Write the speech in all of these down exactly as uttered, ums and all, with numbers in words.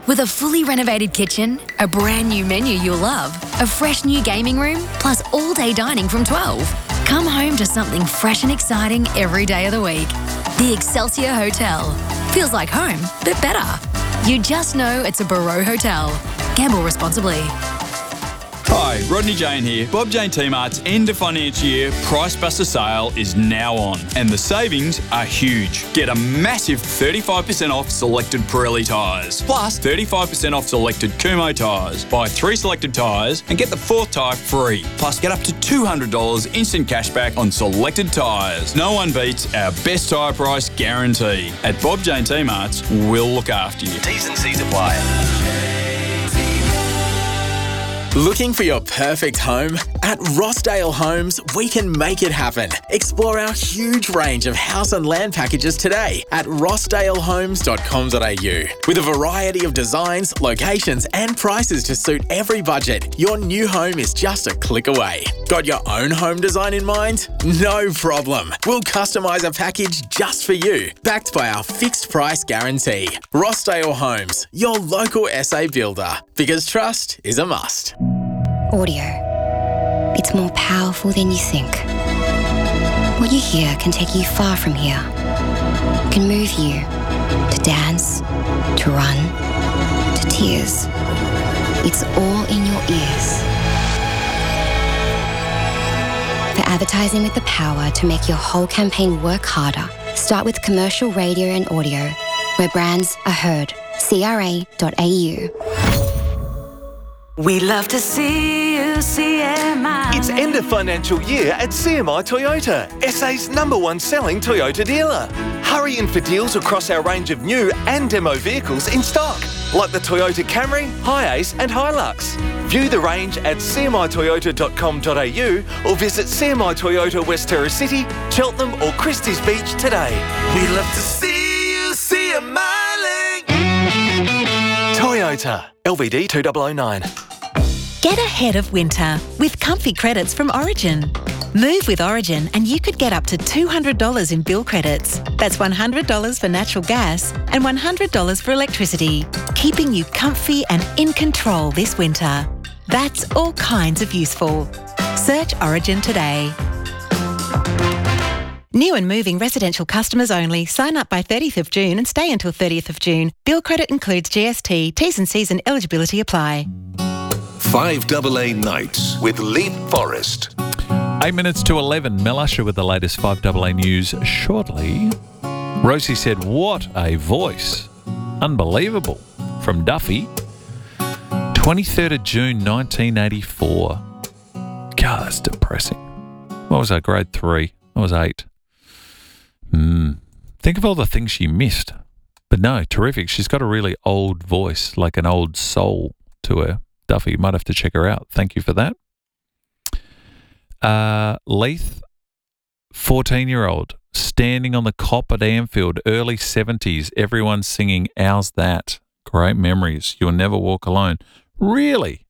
With a fully renovated kitchen, a brand new menu you'll love, a fresh new gaming room, plus all-day dining from twelve. Come home to something fresh and exciting every day of the week. The Excelsior Hotel. Feels like home, but better. You just know it's a Barreau Hotel. Gamble responsibly. Hi, Rodney Jane here. Bob Jane T-Mart's end of financial year Price Buster sale is now on, and the savings are huge. Get a massive thirty-five percent off selected Pirelli tyres, plus thirty-five percent off selected Kumho tyres. Buy three selected tyres and get the fourth tyre free. Plus, get up to two hundred dollars instant cashback on selected tyres. No one beats our best tyre price guarantee. At Bob Jane T-Mart's, we'll look after you. T's and C's apply. Looking for your perfect home? At Rossdale Homes, we can make it happen. Explore our huge range of house and land packages today at rossdale homes dot com dot a u. With a variety of designs, locations and prices to suit every budget, your new home is just a click away. Got your own home design in mind? No problem. We'll customise a package just for you, backed by our fixed price guarantee. Rossdale Homes, your local S A builder. Because trust is a must. Audio. It's more powerful than you think. What you hear can take you far from here. It can move you to dance, to run, to tears. It's all in your ears. For advertising with the power to make your whole campaign work harder, start with commercial radio and audio, where brands are heard. C R A dot A U. We love to see you, C M I. It's end of financial year at C M I Toyota, S A's number one selling Toyota dealer. Hurry in for deals across our range of new and demo vehicles in stock, like the Toyota Camry, Hiace and Hilux. View the range at c m i toyota dot com dot a u or visit C M I Toyota West Terrace City, Cheltenham or Christie's Beach today. We love to see you, C M I. Toyota, L V D two thousand nine. Get ahead of winter with comfy credits from Origin. Move with Origin and you could get up to two hundred dollars in bill credits. That's one hundred dollars for natural gas and one hundred dollars for electricity, keeping you comfy and in control this winter. That's all kinds of useful. Search Origin today. New and moving residential customers only. Sign up by thirtieth of June and stay until thirtieth of June. Bill credit includes G S T. T's and C's and eligibility apply. five A A Nights with Leap Forest. Eight minutes to eleven. Mel Usher with the latest five A A news shortly. Rosie said, what a voice. Unbelievable. From Duffy. twenty-third of June nineteen eighty-four. God, that's depressing. What was that, grade three? I was eight. Hmm. Think of all the things she missed. But no, terrific. She's got a really old voice, like an old soul to her. Duffy, you might have to check her out. Thank you for that. Uh, Leith, fourteen-year-old, standing on the cop at Anfield, early seventies. Everyone's singing, "How's That?" Great memories. You'll never walk alone. Really?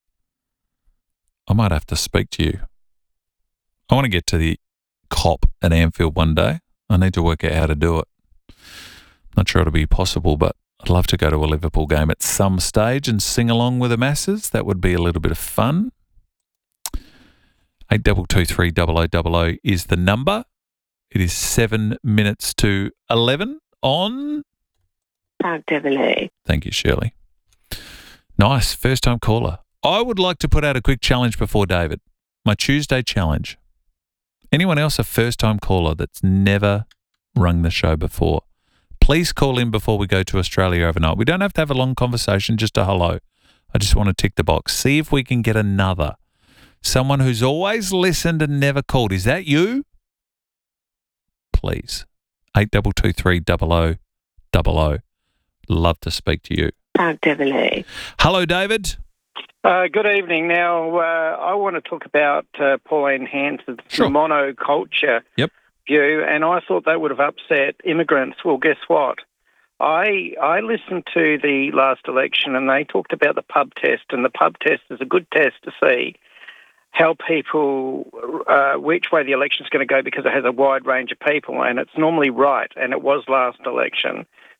I might have to speak to you. I want to get to the cop at Anfield one day. I need to work out how to do it. Not sure it'll be possible, but I'd love to go to a Liverpool game at some stage and sing along with the masses. That would be a little bit of fun. eight two two three zero zero zero zero is the number. It is seven minutes to eleven on... five A A. Thank you, Shirley. Nice. First time caller. I would like to put out a quick challenge before David. My Tuesday challenge. Anyone else a first-time caller that's never rung the show before, please call in before we go to Australia overnight. We don't have to have a long conversation, just a hello. I just want to tick the box. See if we can get another. Someone who's always listened and never called. Is that you? Please. eight two two three zero zero zero zero. Love to speak to you. five A A. Hello, David. Uh, good evening. Now, uh, I want to talk about uh, Pauline Hanson's Sure. monoculture Yep. view, and I thought that would have upset immigrants. Well, guess what? I I listened to the last election, and they talked about the pub test, and the pub test is a good test to see how people, uh, which way the election's going to go, because it has a wide range of people, and it's normally right, and it was last election.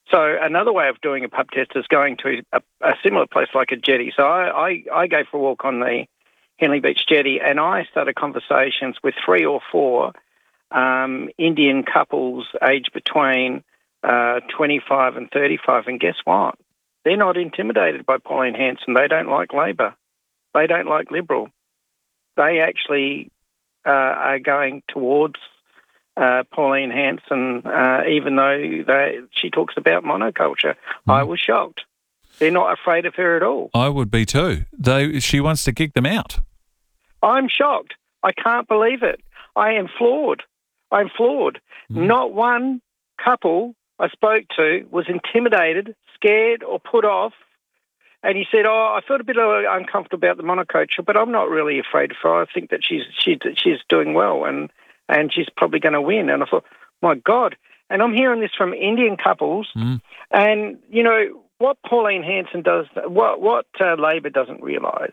So another way of doing a pub test is going to a, a similar place like a jetty. So I, I, I go for a walk on the Henley Beach jetty, and I started conversations with three or four um, Indian couples aged between uh, twenty-five and thirty-five. And guess what? They're not intimidated by Pauline Hanson. They don't like Labor. They don't like Liberal. They actually uh, are going towards uh, Pauline Hanson, uh, even though they, she talks about monoculture. Mm. I was shocked. They're not afraid of her at all. I would be too. They, she wants to kick them out. I'm shocked. I can't believe it. I am floored. I'm floored. Mm. Not one couple I spoke to was intimidated, scared or put off. And he said, oh, I felt a bit uncomfortable about the monoculture, but I'm not really afraid of her. I think that she's she, she's doing well and, and she's probably going to win. And I thought, my God. And I'm hearing this from Indian couples. Mm. And, you know, what Pauline Hanson does, what, what uh, Labor doesn't realise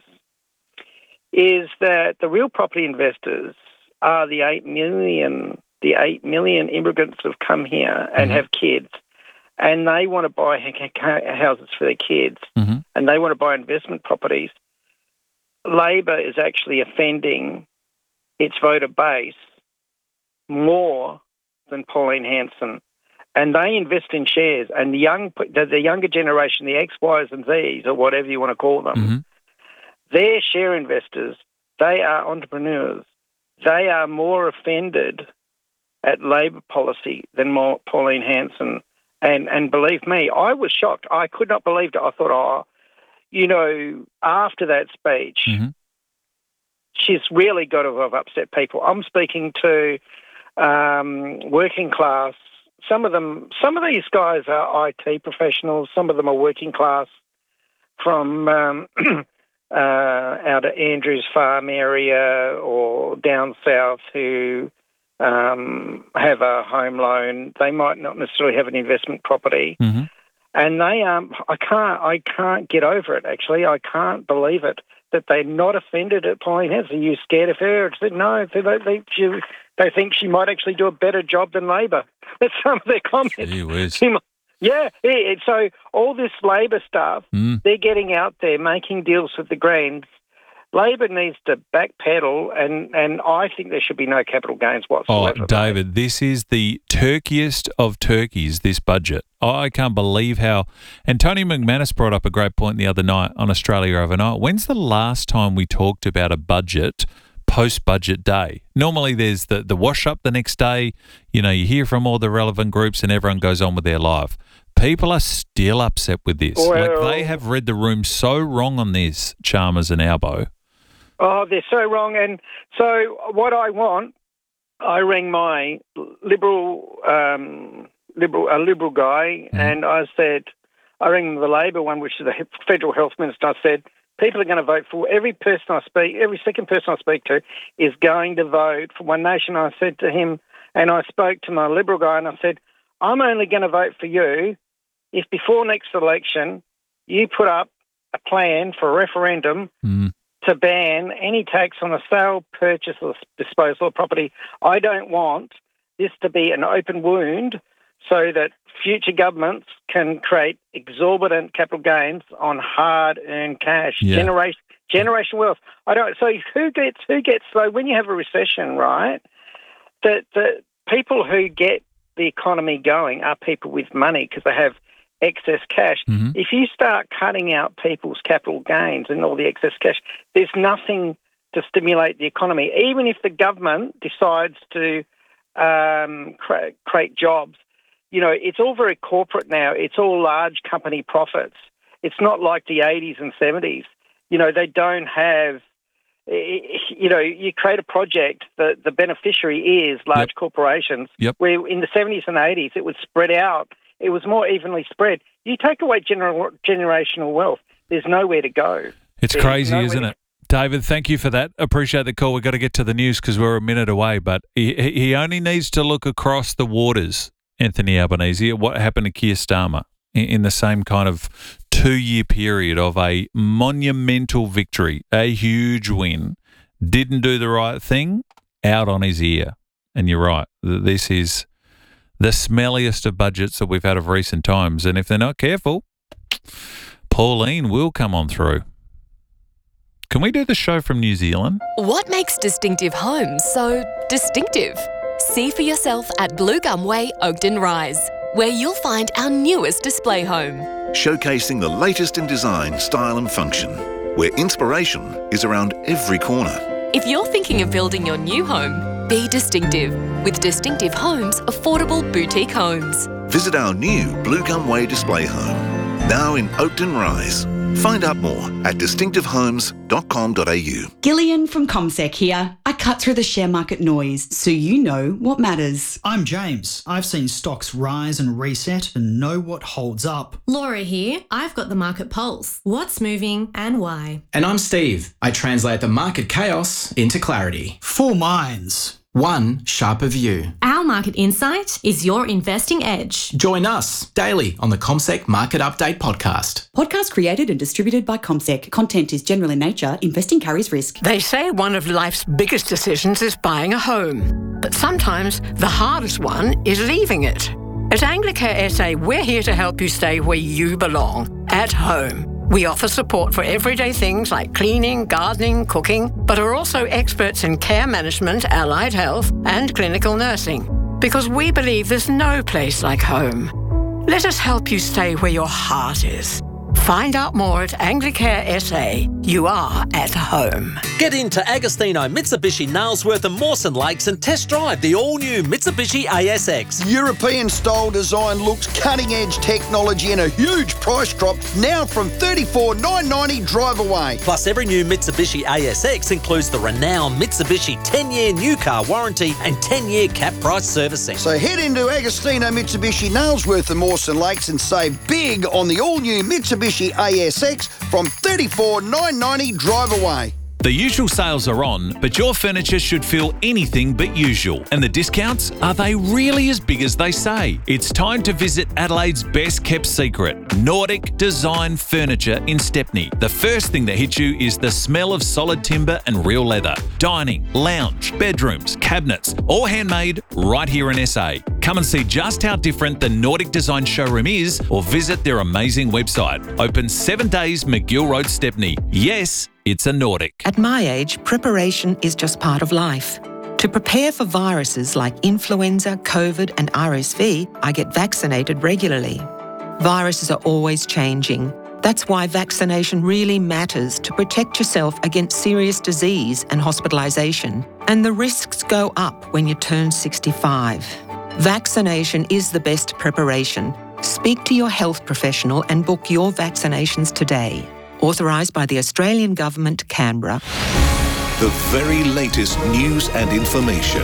is that the real property investors are the eight million, the eight million immigrants that have come here and mm-hmm. have kids. And they want to buy houses for their kids, mm-hmm. and they want to buy investment properties. Labor is actually offending its voter base more than Pauline Hanson, and they invest in shares. And the young, the, the younger generation, the X, Ys, and Zs, or whatever you want to call them, mm-hmm. they're share investors. They are entrepreneurs. They are more offended at Labor policy than more Pauline Hanson. And and believe me, I was shocked. I could not believe it. I thought, oh, you know, after that speech, mm-hmm. she's really got to have upset people. I'm speaking to um, working class. Some of them, some of these guys are I T professionals. Some of them are working class from um, uh, out of Andrews Farm area or down south who Um, have a home loan. They might not necessarily have an investment property, mm-hmm. and they um, I can't I can't get over it. Actually, I can't believe it that they're not offended at Pauline Hanson. Are you scared of her? I said, no, they they, they, she, they think she might actually do a better job than Labor. That's some of their comments. Gee whiz. Yeah, yeah. So all this Labor stuff, mm. they're getting out there making deals with the Greens. Labor needs to backpedal, and, and I think there should be no capital gains whatsoever. Oh, David, this is the turkiest of turkeys, this budget. I can't believe how... And Tony McManus brought up a great point the other night on Australia Overnight. When's the last time we talked about a budget post-budget day? Normally there's the, the wash-up the next day. You know, you hear from all the relevant groups and everyone goes on with their life. People are still upset with this. Well, like they have read the room so wrong on this, Chalmers and Albo. Oh, they're so wrong. And so what I want, I rang my Liberal, um, liberal, a Liberal guy, mm. and I said, I rang the Labor one, which is the Federal Health Minister. I said, people are going to vote for every person I speak, every second person I speak to is going to vote for One Nation. I said to him, and I spoke to my Liberal guy, and I said, I'm only going to vote for you if before next election you put up a plan for a referendum mm. to ban any tax on the sale, purchase or disposal of property. I don't want this to be an open wound so that future governments can create exorbitant capital gains on hard-earned cash, yeah. generation, generation wealth. I don't. So who gets who gets so when you have a recession, right? The the people who get the economy going are people with money because they have excess cash. Mm-hmm. If you start cutting out people's capital gains and all the excess cash, there's nothing to stimulate the economy. Even if the government decides to um, cre- create jobs, you know, it's all very corporate now. It's all large company profits. It's not like the eighties and seventies. You know, they don't have, you know, you create a project, the, the beneficiary is large yep. corporations, yep. where in the seventies and eighties it was spread out. It was more evenly spread. You take away gener- generational wealth, there's nowhere to go. It's there's crazy, isn't it? David, thank you for that. Appreciate the call. We've got to get to the news because we're a minute away, but he, he only needs to look across the waters, Anthony Albanese, at what happened to Keir Starmer in, in the same kind of two-year period of a monumental victory, a huge win, didn't do the right thing, out on his ear. And you're right, this is... The smelliest of budgets that we've had of recent times. And if they're not careful, Pauline will come on through. Can we do the show from New Zealand? What makes Distinctive Homes so distinctive? See for yourself at Blue Gum Way, Oakden Rise, where you'll find our newest display home. Showcasing the latest in design, style and function, where inspiration is around every corner. If you're thinking of building your new home, be distinctive with Distinctive Homes Affordable Boutique Homes. Visit our new Blue Gum Way display home, now in Oakden Rise. Find out more at distinctive homes dot com dot a u. Gillian from ComSec here. I cut through the share market noise so you know what matters. I'm James. I've seen stocks rise and reset and know what holds up. Laura here. I've got the market pulse. What's moving and why? And I'm Steve. I translate the market chaos into clarity. Four minds. One sharper view. Our market insight is your investing edge. Join us daily on the ComSec Market Update podcast. Podcast created and distributed by ComSec. Content is general in nature. Investing carries risk. They say one of life's biggest decisions is buying a home. But sometimes the hardest one is leaving it. At Anglicare S A, we're here to help you stay where you belong, at home. We offer support for everyday things like cleaning, gardening, cooking, but are also experts in care management, allied health, and clinical nursing. Because we believe there's no place like home. Let us help you stay where your heart is. Find out more at Anglicare S A. You are at home. Get into Agostino Mitsubishi Nailsworth and Mawson Lakes and test drive the all-new Mitsubishi A S X. European-style design looks, cutting-edge technology and a huge price drop now from thirty-four thousand nine hundred ninety dollars drive away. Plus, every new Mitsubishi A S X includes the renowned Mitsubishi ten-year new car warranty and ten-year cap price servicing. So head into Agostino Mitsubishi Nailsworth and Mawson Lakes and save big on the all-new Mitsubishi A S X from thirty-four thousand nine hundred ninety dollars drive away. The usual sales are on, but your furniture should feel anything but usual. And the discounts, are they really as big as they say? It's time to visit Adelaide's best kept secret, Nordic Design Furniture in Stepney. The first thing that hits you is the smell of solid timber and real leather. Dining, lounge, bedrooms, cabinets, all handmade right here in S A. Come and see just how different the Nordic Design showroom is or visit their amazing website. Open seven days, McGill Road, Stepney. Yes, it's a Nordic. At my age, preparation is just part of life. To prepare for viruses like influenza, COVID and R S V, I get vaccinated regularly. Viruses are always changing. That's why vaccination really matters to protect yourself against serious disease and hospitalisation. And the risks go up when you turn sixty-five. Vaccination is the best preparation. Speak to your health professional and book your vaccinations today. Authorised by the Australian Government, Canberra. The very latest news and information.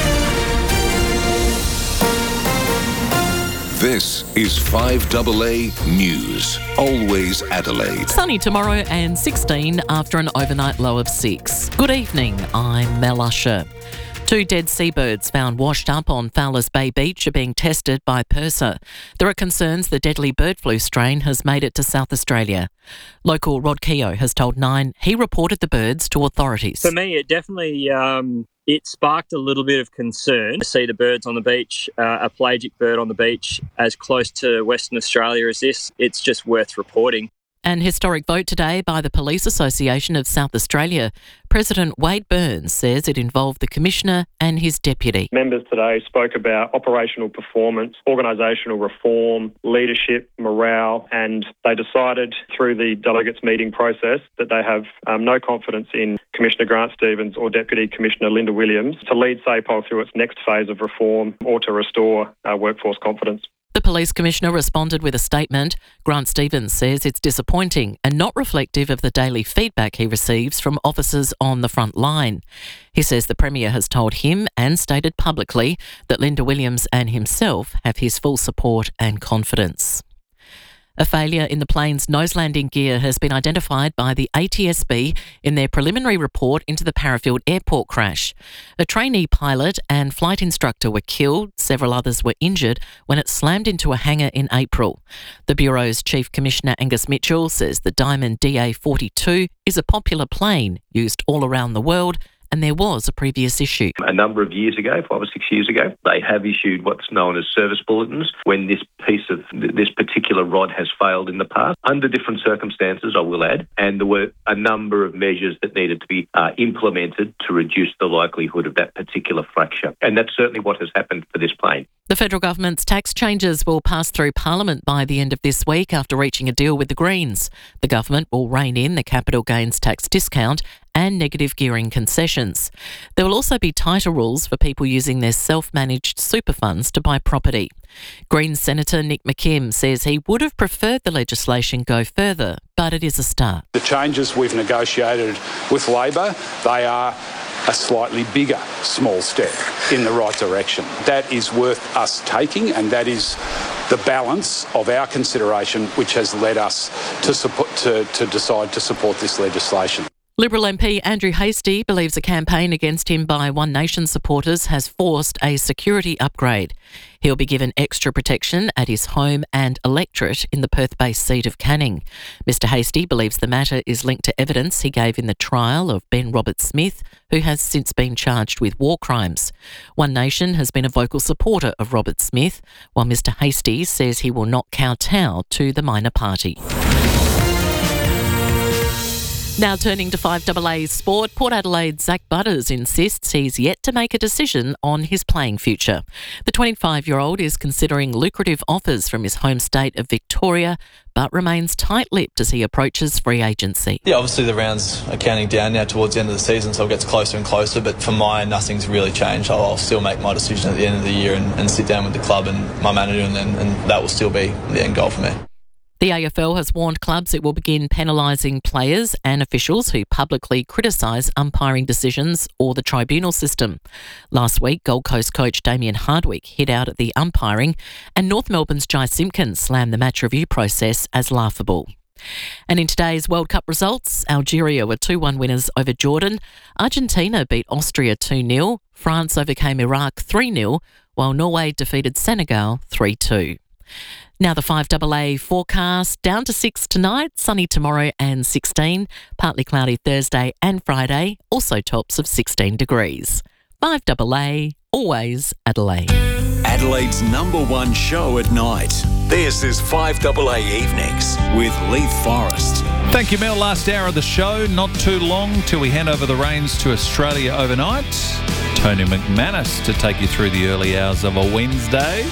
This is five A A News. Always Adelaide. Sunny tomorrow and sixteen after an overnight low of six. Good evening, I'm Mel Usher. Two dead seabirds found washed up on Fowlers Bay Beach are being tested by PIRSA. There are concerns the deadly bird flu strain has made it to South Australia. Local Rod Keogh has told Nine he reported the birds to authorities. For me, it definitely um, it sparked a little bit of concern to see the birds on the beach, uh, a pelagic bird on the beach as close to Western Australia as this. It's just worth reporting. An historic vote today by the Police Association of South Australia. President Wade Burns says it involved the Commissioner and his deputy. Members today spoke about operational performance, organisational reform, leadership, morale, and they decided through the delegates meeting process that they have um, no confidence in Commissioner Grant Stevens or Deputy Commissioner Linda Williams to lead SAPOL through its next phase of reform or to restore uh, workforce confidence. The Police Commissioner responded with a statement. Grant Stevens says it's disappointing and not reflective of the daily feedback he receives from officers on the front line. He says the Premier has told him and stated publicly that Linda Williams and himself have his full support and confidence. A failure in the plane's nose landing gear has been identified by the A T S B in their preliminary report into the Parafield Airport crash. A trainee pilot and flight instructor were killed, several others were injured when it slammed into a hangar in April. The Bureau's Chief Commissioner Angus Mitchell says the Diamond D A forty-two is a popular plane used all around the world and there was a previous issue. A number of years ago, five or six years ago, they have issued what's known as service bulletins when this piece of this particular rod has failed in the past, under different circumstances, I will add, and there were a number of measures that needed to be uh, implemented to reduce the likelihood of that particular fracture. And that's certainly what has happened for this plane. The federal government's tax changes will pass through Parliament by the end of this week after reaching a deal with the Greens. The government will rein in the capital gains tax discount and negative gearing concessions. There will also be tighter rules for people using their self-managed super funds to buy property. Greens Senator Nick McKim says he would have preferred the legislation go further, but it is a start. The changes we've negotiated with Labor, they are a slightly bigger small step in the right direction. That is worth us taking, and that is the balance of our consideration which has led us to support, to, to decide to support this legislation. Liberal M P Andrew Hastie believes a campaign against him by One Nation supporters has forced a security upgrade. He'll be given extra protection at his home and electorate in the Perth-based seat of Canning. Mr Hastie believes the matter is linked to evidence he gave in the trial of Ben Roberts-Smith, who has since been charged with war crimes. One Nation has been a vocal supporter of Roberts-Smith, while Mr Hastie says he will not kowtow to the minor party. Now turning to five A A's sport, Port Adelaide's Zach Butters insists he's yet to make a decision on his playing future. The twenty-five-year-old is considering lucrative offers from his home state of Victoria, but remains tight-lipped as he approaches free agency. Yeah, obviously the rounds are counting down now towards the end of the season, so it gets closer and closer, but for mine, nothing's really changed. I'll, I'll still make my decision at the end of the year and, and sit down with the club and my manager, and, then, and that will still be the end goal for me. The A F L has warned clubs it will begin penalising players and officials who publicly criticise umpiring decisions or the tribunal system. Last week, Gold Coast coach Damien Hardwick hit out at the umpiring, and North Melbourne's Jai Simpkins slammed the match review process as laughable. And in today's World Cup results, Algeria were two one winners over Jordan, Argentina beat Austria two nil, France overcame Iraq three nil, while Norway defeated Senegal three two. Now the five A A forecast, down to six tonight, sunny tomorrow and sixteen, partly cloudy Thursday and Friday, also tops of sixteen degrees. five A A, always Adelaide. Adelaide's number one show at night. This is five A A Evenings with Leith Forrest. Thank you, Mel. Last hour of the show, not too long till we hand over the reins to Australia overnight. Tony McManus to take you through the early hours of a Wednesday.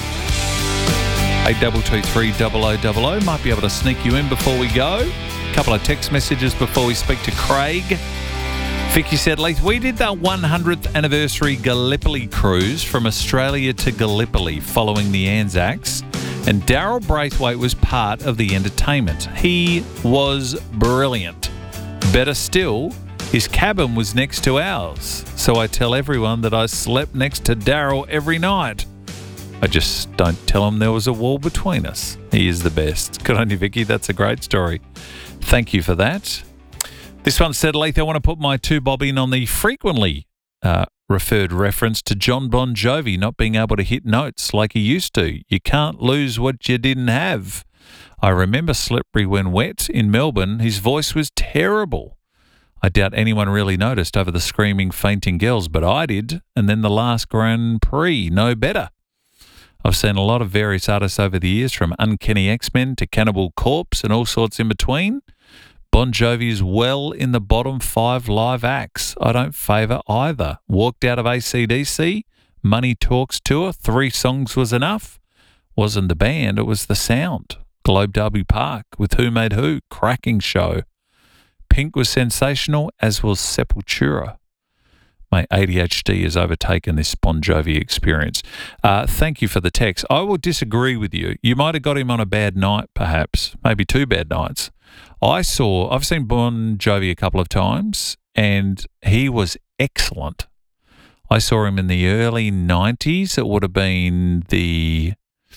eight two two three double oh double oh. Might be able to sneak you in before we go. A couple of text messages before we speak to Craig. Vicky said, Leith, we did the one hundredth anniversary Gallipoli cruise from Australia to Gallipoli following the Anzacs, and Daryl Braithwaite was part of the entertainment. He was brilliant. Better still, his cabin was next to ours, so I tell everyone that I slept next to Daryl every night. I just don't tell him there was a wall between us. He is the best. Good on you, Vicky. That's a great story. Thank you for that. This one said, Leith, I want to put my two bob in on the frequently uh, referred reference to John Bon Jovi not being able to hit notes like he used to. You can't lose what you didn't have. I remember Slippery When Wet in Melbourne. His voice was terrible. I doubt anyone really noticed over the screaming, fainting girls, but I did. And then the last Grand Prix, no better. I've seen a lot of various artists over the years, from Uncanny X-Men to Cannibal Corpse and all sorts in between. Bon Jovi is well in the bottom five live acts. I don't favour either. Walked out of A C D C, Money Talks tour, three songs was enough. Wasn't the band, it was the sound. Globe Derby Park with Who Made Who, cracking show. Pink was sensational, as was Sepultura. My A D H D has overtaken this Bon Jovi experience. Uh, thank you for the text. I will disagree with you. You might have got him on a bad night, perhaps, maybe two bad nights. I saw, I've seen Bon Jovi a couple of times, and he was excellent. I saw him in the early nineties. It would have been the,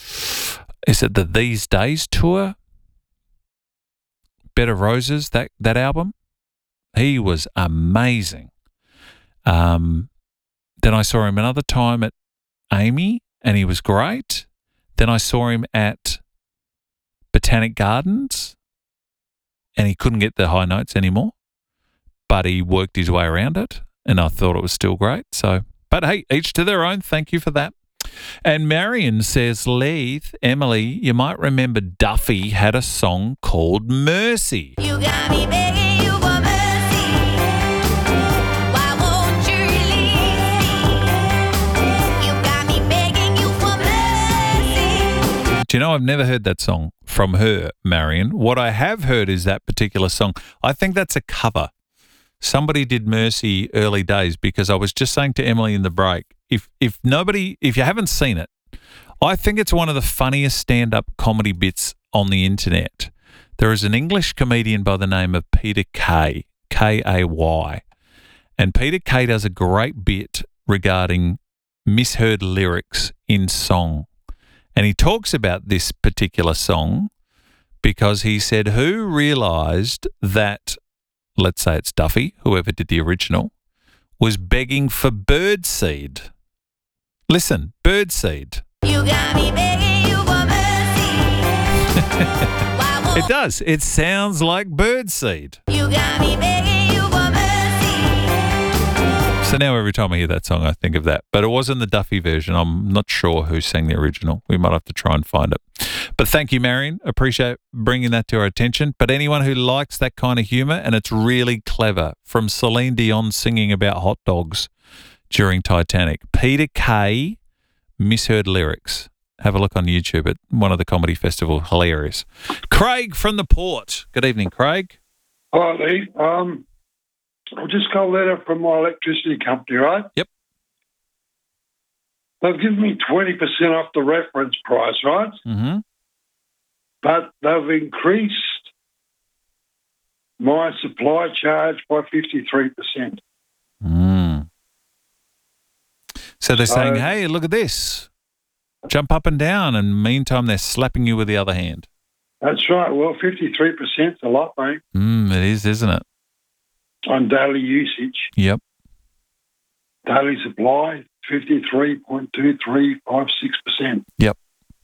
is it the These Days tour? Bed of Roses, that, that album. He was amazing. Um, then I saw him another time at Amy, and he was great. Then I saw him at Botanic Gardens, and he couldn't get the high notes anymore, but he worked his way around it. and I thought it was still great. So, but hey, each to their own. Thank you for that. And Marion says, Leith, Emily, you might remember Duffy had a song called Mercy. You got me begging you for mercy. Why won't you release me? You got me begging you for mercy. Do you know, I've never heard that song from her, Marion. What I have heard is that particular song. I think that's a cover. Somebody did Mercy early days, because I was just saying to Emily in the break, if if nobody, if you haven't seen it, I think it's one of the funniest stand-up comedy bits on the internet. There is an English comedian by the name of Peter Kay, K A Y, and Peter Kay does a great bit regarding misheard lyrics in song. And he talks about this particular song because he said, who realised that, let's say it's Duffy, whoever did the original, was begging for birdseed. Listen, birdseed. You got me begging you for mercy. It does. It sounds like birdseed. You got me begging you for mercy. So now every time I hear that song, I think of that. But it wasn't the Duffy version. I'm not sure who sang the original. We might have to try and find it. But thank you, Marion. Appreciate bringing that to our attention. But anyone who likes that kind of humour, and it's really clever, from Celine Dion singing about hot dogs during Titanic. Peter Kay, misheard lyrics. Have a look on YouTube at one of the comedy festival. Hilarious. Craig from the Port. Good evening, Craig. Hi, Lee. Um, I just got a letter from my electricity company, right? Yep. They've given me twenty percent off the reference price, right? Mm-hmm. But they've increased my supply charge by fifty-three percent. Mm. So they're So- saying, hey, look at this. Jump up and down, and meantime they're slapping you with the other hand. That's right. Well, fifty-three percent is a lot, mate, Mm, it is, isn't it? on daily usage. Yep. Daily supply, fifty-three point two three five six percent. Yep.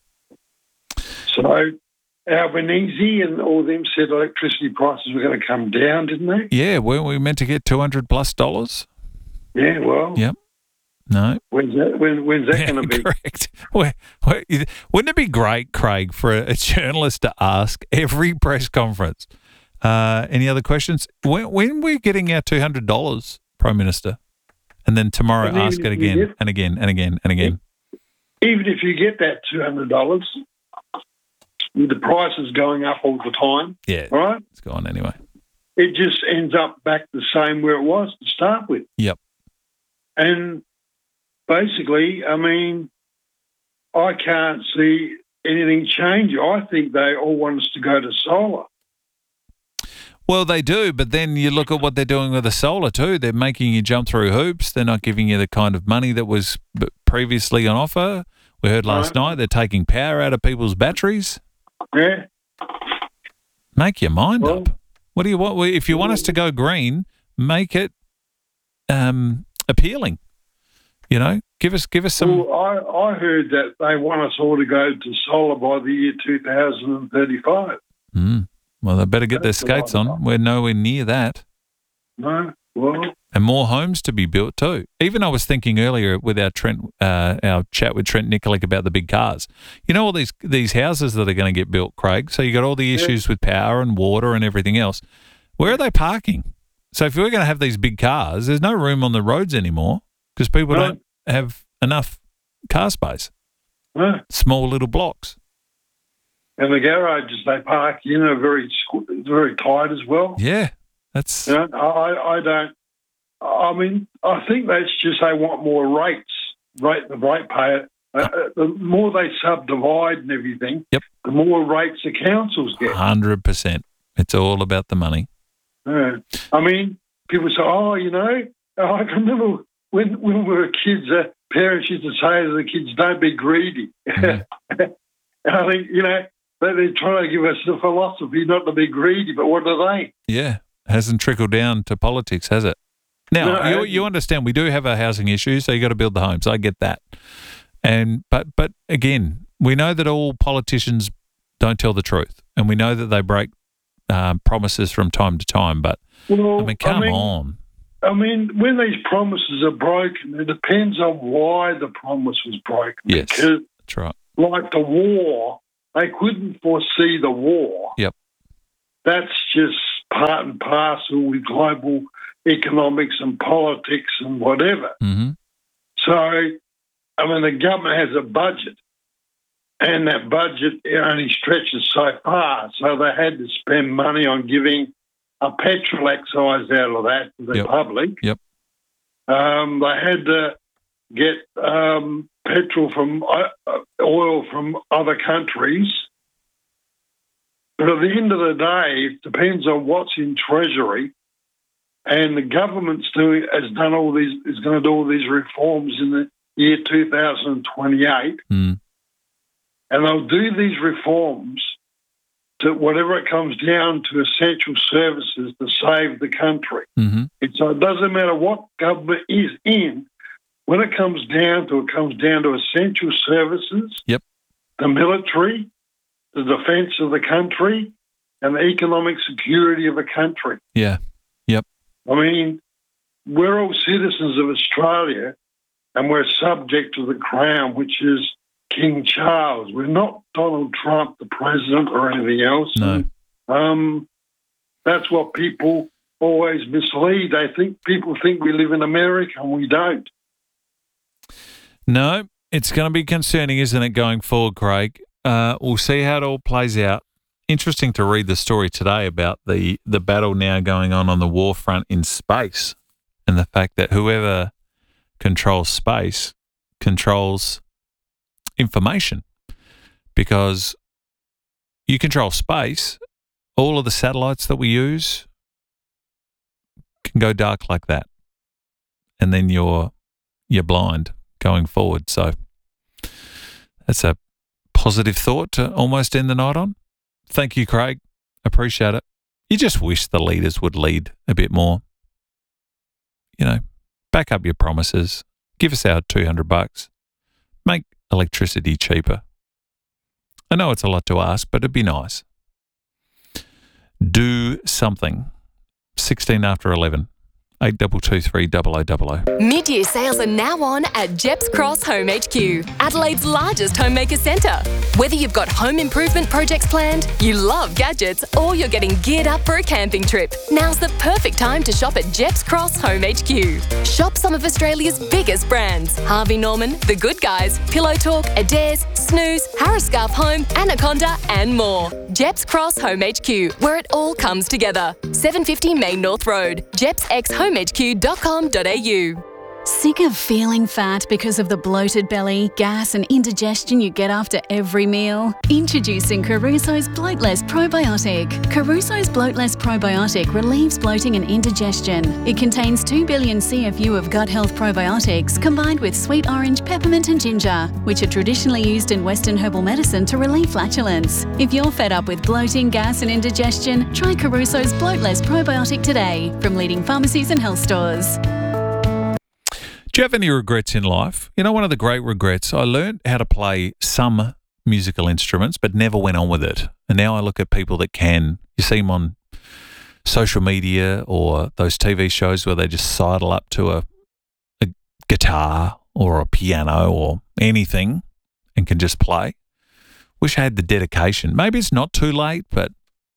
So Albanese and all them said electricity prices were going to come down, didn't they? Yeah, weren't we meant to get two hundred plus dollars? Yeah, well, Yep. No. when's that, when, when's that going to be? Correct. Where, where, wouldn't it be great, Craig, for a, a journalist to ask every press conference, uh, any other questions? When, when we're getting our two hundred dollars, Prime Minister? And then tomorrow And ask even it if you again get- and again and again and again. Even if you get that two hundred dollars, with the prices going up all the time, Yeah. all right, It's gone anyway. it just ends up back the same where it was to start with. Yep. And basically, I mean, I can't see anything change. I think they all want us to go to solar. Well, they do, but then you look at what they're doing with the solar too. They're making you jump through hoops. They're not giving you the kind of money that was b- previously on offer. We heard last Right. night they're taking power out of people's batteries. Yeah. Make your mind up. What do you want? Well, if you want us to go green, make it um, appealing. You know, give us give us some. Well, I, I heard that they want us all to go to solar by the year two thousand thirty-five. Mm, well, they better get That's their a lot. skates on. We're nowhere near that. No, well, And more homes to be built too. Even I was thinking earlier with our Trent, uh, our chat with Trent Nikolic about the big cars. You know all these these houses that are going to get built, Craig. So you got all the issues with power and water and everything else. Where are they parking? So if we're going to have these big cars, there's no room on the roads anymore because people No. don't have enough car space. no. Small little blocks. And the garages they park in are very squ- very tight as well. Yeah, that's. You know, I, I don't. I mean, I think that's just they want more rates, rate the rate payer. Uh, uh, the more they subdivide and everything, Yep. the more rates the councils get. Hundred percent. It's all about the money. Yeah. I mean, people say, "Oh, you know," I can remember when when we were kids, uh, parents used to say to the kids, "Don't be greedy." Mm. and I think you know they- they're trying to give us the philosophy not to be greedy, but what are they? Yeah, hasn't trickled down to politics, has it? Now, No, you, it you understand we do have a housing issue, so you got to build the homes. I get that. And but but again, we know that all politicians don't tell the truth, and we know that they break um, promises from time to time. But Well, I mean, come I mean, on. I mean, when these promises are broken, it depends on why the promise was broken. Yes, Because, that's right. like the war, they couldn't foresee the war. Yep. That's just part and parcel with global economics and politics and whatever. Mm-hmm. So, I mean, the government has a budget, and that budget only stretches so far. So they had to spend money on giving a petrol excise out of that to the Yep. public. Yep. Um, they had to get um, petrol from uh, oil from other countries. But at the end of the day, it depends on what's in Treasury. And the government's doing has done all these is going to do all these reforms in the year two thousand twenty-eight, Mm. and they'll do these reforms to whatever it comes down to essential services to save the country. Mm-hmm. And so it doesn't matter what government is in. When it comes down to it, comes down to essential services, Yep. the military, the defence of the country, and the economic security of the country. Yeah. Yep. I mean, we're all citizens of Australia, and we're subject to the Crown, which is King Charles. We're not Donald Trump, the president, or anything else. No. Um, that's what people always mislead. They think people think we live in America, and we don't. No, it's going to be concerning, isn't it, going forward, Craig? Uh, we'll see how it all plays out. Interesting to read the story today about the, the battle now going on on the war front in space, and the fact that whoever controls space controls information, because you control space, all of the satellites that we use can go dark like that, and then you're you're blind going forward. So that's a positive thought to almost end the night on. Thank you, Craig. Appreciate it. You just wish the leaders would lead a bit more. You know, back up your promises. Give us our two hundred bucks. Make electricity cheaper. I know it's a lot to ask, but it'd be nice. Do something. sixteen after eleven. eight two two three zero zero zero zero. Mid-year sales are now on at Jeps Cross Home H Q, Adelaide's largest homemaker centre. Whether you've got home improvement projects planned, you love gadgets, or you're getting geared up for a camping trip, now's the perfect time to shop at Jeps Cross Home H Q. Shop some of Australia's biggest brands: Harvey Norman, The Good Guys, Pillow Talk, Adairs, Snooze, Harris Scarf Home, Anaconda, and more. Jeps Cross Home H Q, where it all comes together. seven fifty Main North Road, jeps x home h q dot com dot a u. Sick of feeling fat because of the bloated belly, gas and indigestion you get after every meal? Introducing Caruso's Bloatless Probiotic. Caruso's Bloatless Probiotic relieves bloating and indigestion. It contains two billion C F U of gut health probiotics combined with sweet orange, peppermint and ginger, which are traditionally used in Western herbal medicine to relieve flatulence. If you're fed up with bloating, gas and indigestion, try Caruso's Bloatless Probiotic today from leading pharmacies and health stores. Do you have any regrets in life? You know, one of the great regrets, I learned how to play some musical instruments, but never went on with it. And now I look at people that can. You see them on social media or those T V shows where they just sidle up to a, a guitar or a piano or anything and can just play. Wish I had the dedication. Maybe it's not too late, but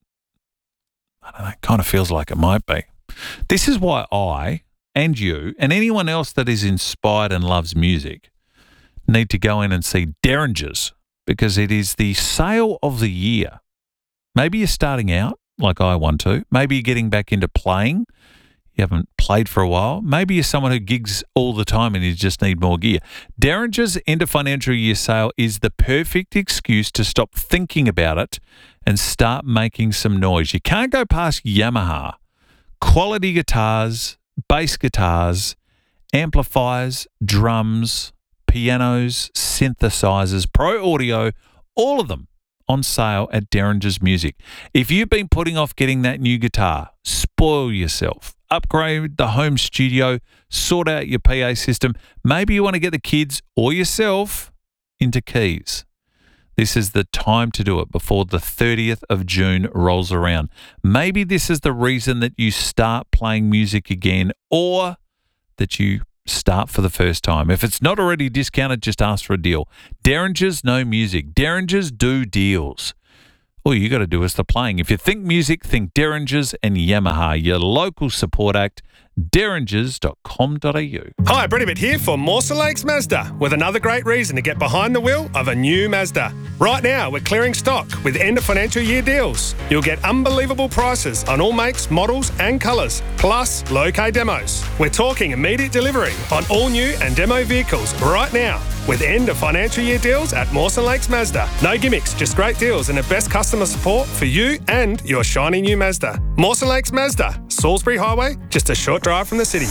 I don't know, it kind of feels like it might be. This is why I... and you, and anyone else that is inspired and loves music, need to go in and see Derringers, because it is the sale of the year. Maybe you're starting out, like I want to. Maybe you're getting back into playing. You haven't played for a while. Maybe you're someone who gigs all the time and you just need more gear. Derringers' end of financial year sale is the perfect excuse to stop thinking about it and start making some noise. You can't go past Yamaha. Quality guitars, bass guitars, amplifiers, drums, pianos, synthesizers, pro audio, all of them on sale at Derringers Music. If you've been putting off getting that new guitar, spoil yourself. Upgrade the home studio, sort out your P A system. Maybe you want to get the kids or yourself into keys. This is the time to do it before the thirtieth of June rolls around. Maybe this is the reason that you start playing music again, or that you start for the first time. If it's not already discounted, just ask for a deal. Derringers know music. Derringers do deals. All you got to do is the playing. If you think music, think Derringers and Yamaha, your local support act, derringers dot com dot a u. Hi, Brett Ibbott here for Mawson Lakes Mazda with another great reason to get behind the wheel of a new Mazda. Right now, we're clearing stock with end of financial year deals. You'll get unbelievable prices on all makes, models and colours, plus low-K demos. We're talking immediate delivery on all new and demo vehicles right now with end of financial year deals at Mawson Lakes Mazda. No gimmicks, just great deals and the best customer support for you and your shiny new Mazda. Mawson Lakes Mazda, Salisbury Highway, just a short drive from the city.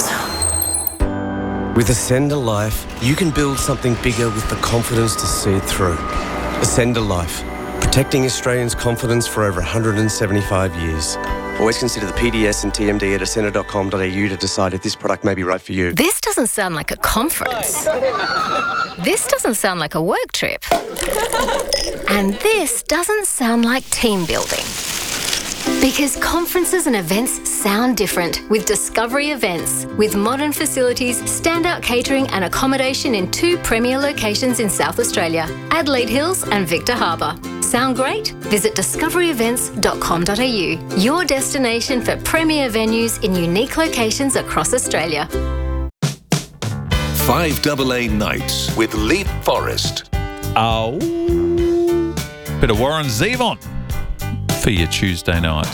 With Ascender Life, you can build something bigger with the confidence to see it through. Ascender Life, protecting Australians' confidence for over one hundred seventy-five years. Always consider the P D S and T M D at ascender dot com dot a u to decide if this product may be right for you. This doesn't sound like a conference. This doesn't sound like a work trip. And this doesn't sound like team building. Because conferences and events sound different with Discovery Events. With modern facilities, standout catering and accommodation in two premier locations in South Australia, Adelaide Hills and Victor Harbour. Sound great? Visit discovery events dot com dot a u, your destination for premier venues in unique locations across Australia. five double A Nights with Leap Forest. Oh, bit of Warren Zevon for your Tuesday night.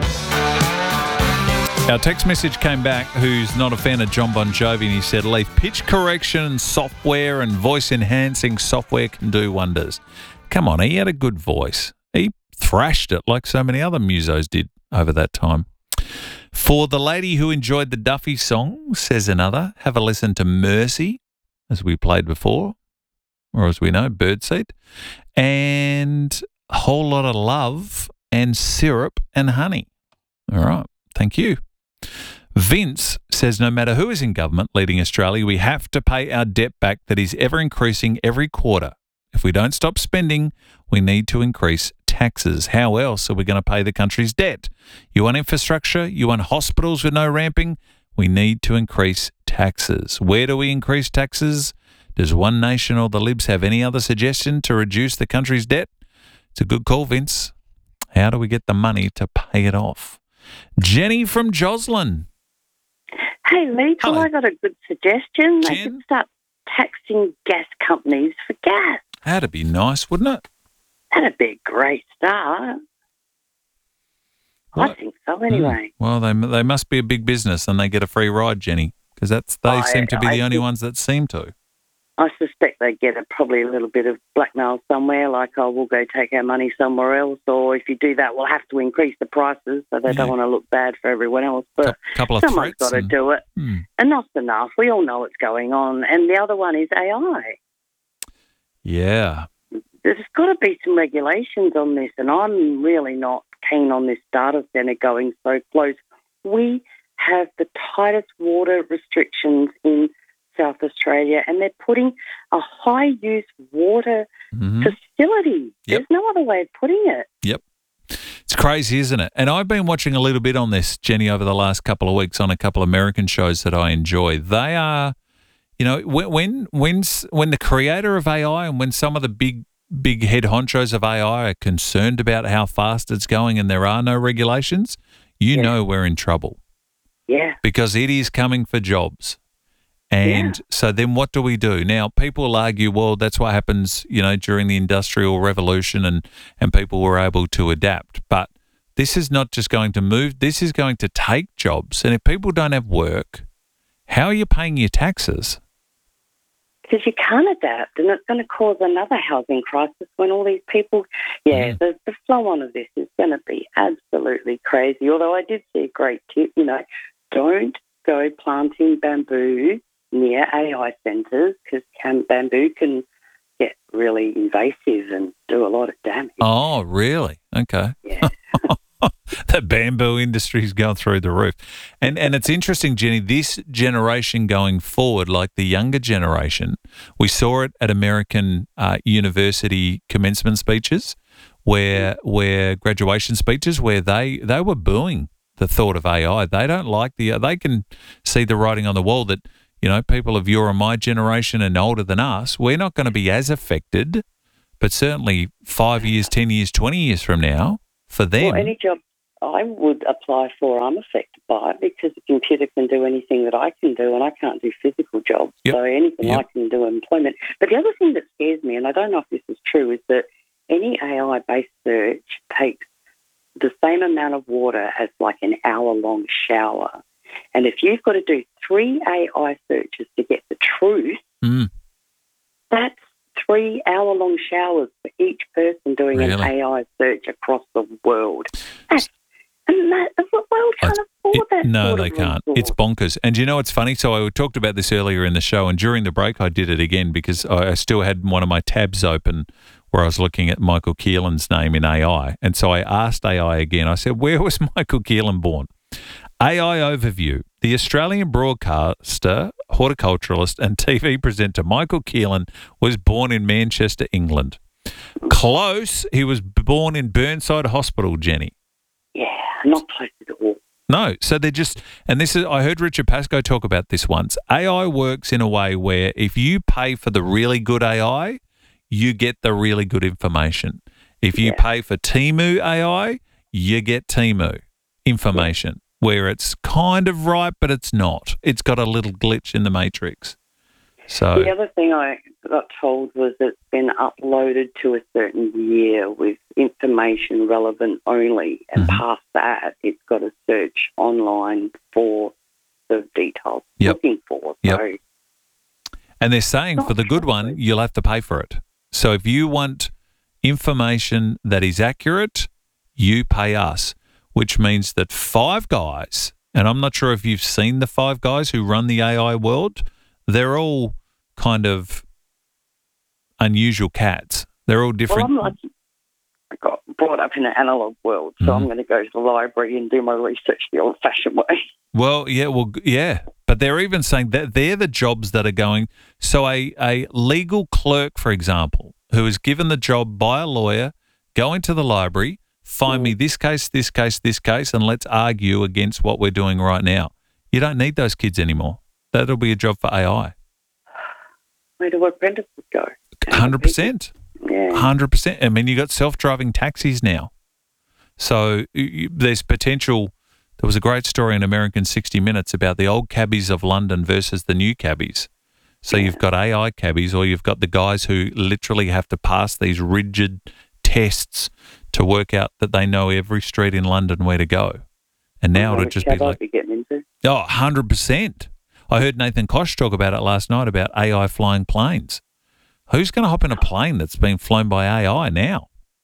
Our text message came back, who's not a fan of John Bon Jovi, and he said, Leaf, pitch correction software and voice enhancing software can do wonders. Come on, he had a good voice. He thrashed it like so many other musos did over that time. For the lady who enjoyed the Duffy song, says another, have a listen to Mercy, as we played before, or as we know, Birdseed, and a whole lot of love and syrup and honey. All right, thank you. Vince says no matter who is in government leading Australia, we have to pay our debt back that is ever increasing every quarter. If we don't stop spending, we need to increase taxes. How else are we going to pay the country's debt? You want infrastructure? You want hospitals with no ramping? We need to increase taxes. Where do we increase taxes? Does One Nation or the Libs have any other suggestion to reduce the country's debt? It's a good call, Vince. How do we get the money to pay it off? Jenny from Joslin. Hey, Lee, so I got a good suggestion. They could start taxing gas companies for gas. That'd be nice, wouldn't it? That'd be a great start. What? I think so, anyway. Well, they they must be a big business and they get a free ride, Jenny, because that's they I- seem to be I the only think- ones that seem to. I suspect they get a, probably a little bit of blackmail somewhere, like, oh, we'll go take our money somewhere else, or if you do that, we'll have to increase the prices, so they don't want to look bad for everyone else. But couple of someone's got threats to and- do it. Hmm. Enough's enough. We all know what's going on. And the other one is A I. Yeah. There's got to be some regulations on this, and I'm really not keen on this data centre going so close. We have the tightest water restrictions in South Australia, and they're putting a high-use water Mhm. facility. There's no other way of putting it. Yep. It's crazy, isn't it? And I've been watching a little bit on this, Jenny, over the last couple of weeks on a couple of American shows that I enjoy. They are, you know, when when when, when the creator of A I and when some of the big big head honchos of A I are concerned about how fast it's going and there are no regulations, you know we're in trouble. Yeah. Because it is coming for jobs. And so then what do we do? Now, people will argue, well, that's what happens, you know, during the Industrial Revolution and, and people were able to adapt. But this is not just going to move. This is going to take jobs. And if people don't have work, how are you paying your taxes? Because you can't adapt, and it's going to cause another housing crisis when all these people... Yeah, the, the flow-on of this is going to be absolutely crazy. Although I did see a great tip, you know, don't go planting bamboo near A I centres because can, bamboo can get really invasive and do a lot of damage. Oh, really? Okay. Yeah. the bamboo industry's gone through the roof. And and it's interesting, Jenny, this generation going forward, like the younger generation, we saw it at American uh, university commencement speeches, where where graduation speeches, where they, they were booing the thought of A I. They don't like the, they can see the writing on the wall that, you know, people of your and my generation and older than us, we're not going to be as affected, but certainly five years, ten years, twenty years from now, for them. Well, any job I would apply for, I'm affected by it because the computer can do anything that I can do and I can't do physical jobs. Yep. So anything Yep. I can do in employment. But the other thing that scares me, and I don't know if this is true, is that any A I-based search takes the same amount of water as like an hour-long shower. And if you've got to do three A I searches to get the truth, Mm. that's three hour-long showers for each person doing an Really? A I search across the world. That's, and that, the world can't afford that No, sort they of can't. resource. It's bonkers. And do you know, it's funny. So I talked about this earlier in the show, and during the break, I did it again because I I still had one of my tabs open where I was looking at Michael Keelan's name in A I. And so I asked A I again. I said, "Where was Michael Keelan born?" A I overview. The Australian broadcaster, horticulturalist, and T V presenter Michael Keelan was born in Manchester, England. Close. He was born in Burnside Hospital, Jenny. Yeah, not close at all. No, so they're just, and this is, I heard Richard Pascoe talk about this once. A I works in a way where if you pay for the really good A I, you get the really good information. If you pay for Temu A I, you get Temu information, where it's kind of right, but it's not. It's got a little glitch in the matrix. So The other thing I got told was it's been uploaded to a certain year with information relevant only, and Mm-hmm. past that, it's got to search online for the details it's Yep. looking for. Yep. So And they're saying for the good one, you'll have to pay for it. So if you want information that is accurate, you pay us, which means that Five Guys, and I'm not sure if you've seen the Five Guys who run the A I world, they're all kind of unusual cats. They're all different. Well, I'm like, I got brought up in an analog world, so Mm-hmm. I'm going to go to the library and do my research the old-fashioned way. Well, yeah, well, g- yeah, but they're even saying that they're the jobs that are going. So a, a legal clerk, for example, who is given the job by a lawyer, go into the library, find me this case, this case, this case, and let's argue against what we're doing right now. You don't need those kids anymore. That'll be a job for A I. Where do apprentices go? one hundred percent. Yeah. one hundred percent. I mean, you got self-driving taxis now. So you, you- there's potential. There was a great story in American sixty minutes about the old cabbies of London versus the new cabbies. So you've got A I cabbies, or you've got the guys who literally have to pass these rigid tests to work out that they know every street in London where to go. And now it'll just be Cab I'd like, be getting into. oh, one hundred percent. I heard Nathan Koch talk about it last night about A I flying planes. Who's going to hop in a plane that's been flown by A I now?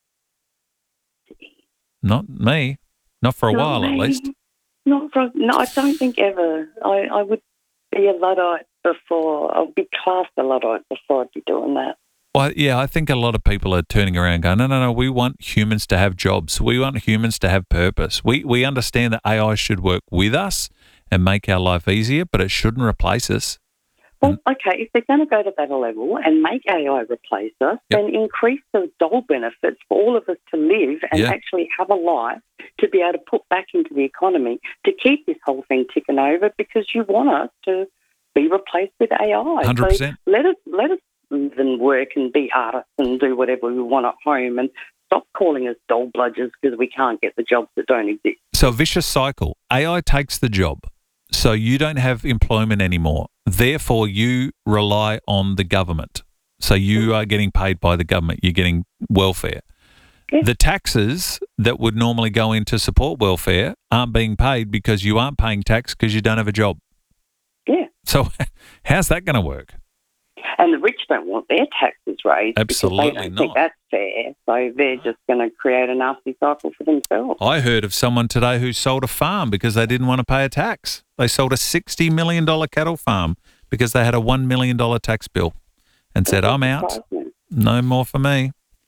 Not me. Not for a Not while, at me. least. Not for, no, I don't think ever. I, I would be a Luddite before, I'd be classed a Luddite before I'd be doing that. Well, yeah, I think a lot of people are turning around going, no, no, no, we want humans to have jobs. We want humans to have purpose. We we understand that A I should work with us and make our life easier, but it shouldn't replace us. Well, okay, if they're going to go to that level and make A I replace us, then increase the dole benefits for all of us to live and Yeah. actually have a life to be able to put back into the economy to keep this whole thing ticking over, because you want us to be replaced with A I. one hundred percent. So let us, let us live and work and be artists and do whatever we want at home, and stop calling us dole bludgers because we can't get the jobs that don't exist. So a vicious cycle. A I takes the job. So you don't have employment anymore. Therefore, you rely on the government. So you are getting paid by the government. You're getting welfare. The taxes that would normally go in to support welfare aren't being paid because you aren't paying tax because you don't have a job. Yeah. So how's that going to work? And the rich don't want their taxes raised Absolutely because they don't not. think that's fair. So they're just going to create a nasty cycle for themselves. I heard of someone today who sold a farm because they didn't want to pay a tax. They sold a sixty million dollars cattle farm because they had a one million dollars tax bill and said, I'm out. No more for me.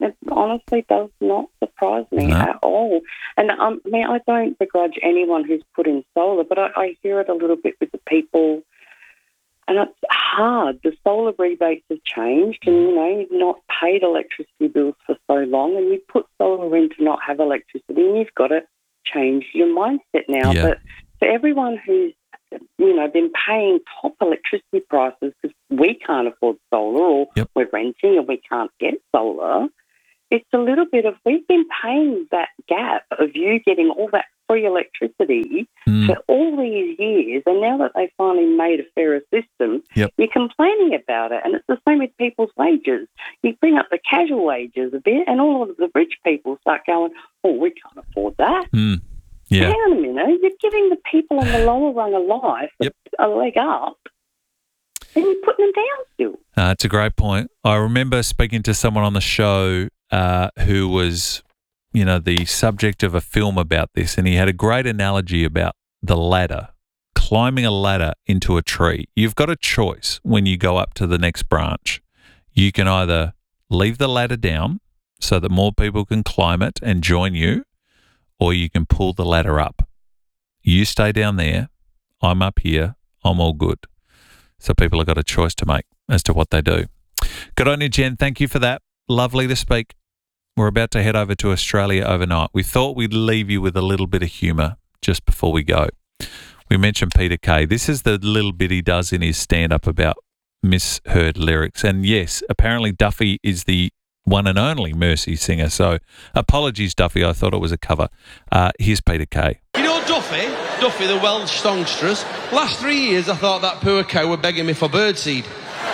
It honestly does not surprise me No. at all. And um, I mean, I don't begrudge anyone who's put in solar, but I, I hear it a little bit with the people, and it's hard. The solar rebates have changed, and, you know, you've not paid electricity bills for so long, and you put solar in to not have electricity, and you've got to change your mindset now. Yeah. But for everyone who's, you know, been paying top electricity prices because we can't afford solar, or Yep. we're renting and we can't get solar, it's a little bit of, we've been paying that gap of you getting all that free electricity Mm. for all these years, and now that they finally made a fairer system, Yep. you're complaining about it. And it's the same with people's wages. You bring up the casual wages a bit, and all of the rich people start going, oh, we can't afford that. Mm. Yeah. Hang on a minute, you're giving the people on the lower rung of life Yep. a leg up, and you're putting them down still. Uh, it's a great point. I remember speaking to someone on the show uh, who was, you know, the subject of a film about this, and he had a great analogy about the ladder, climbing a ladder into a tree. You've got a choice when you go up to the next branch. You can either leave the ladder down so that more people can climb it and join you, or you can pull the ladder up. You stay down there, I'm up here, I'm all good. So people have got a choice to make as to what they do. Good on you, Jen. Thank you for that. Lovely to speak. We're about to head over to Australia overnight. We thought we'd leave you with a little bit of humour just before we go. We mentioned Peter Kay. This is the little bit he does in his stand-up about misheard lyrics. And yes, apparently Duffy is the one and only Mercy singer. So apologies, Duffy. I thought it was a cover. Uh, here's Peter Kay. You know Duffy? Duffy, the Welsh songstress. Last three years I thought that poor cow were begging me for birdseed.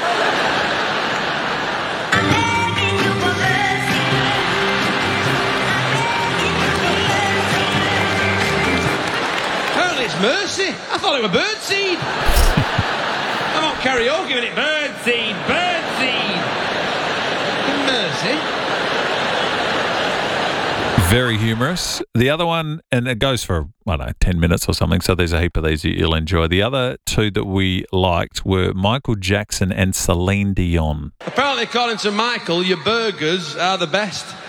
Apparently it's Mercy. I thought it were birdseed. I'm on karaoke giving it birdseed, birdseed. Mercy. Very humorous. The other one, and it goes for, I don't know, ten minutes or something, so there's a heap of these that you'll enjoy. The other two that we liked were Michael Jackson and Celine Dion. Apparently, according to Michael, your burgers are the best.